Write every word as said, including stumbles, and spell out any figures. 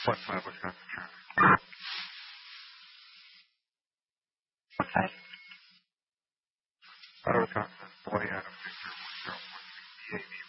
What side? Wisconsin traffic? What side? Out of Wisconsin, Boy, Adam, Victor, Worcester, one sixty-eight.